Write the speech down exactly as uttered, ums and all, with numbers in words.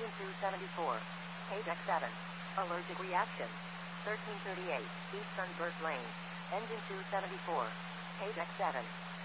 Engine two seventy-four. Page X seven. Allergic reaction. thirteen thirty-eight. East Sunburst Lane. Engine two seventy-four. Page X seven.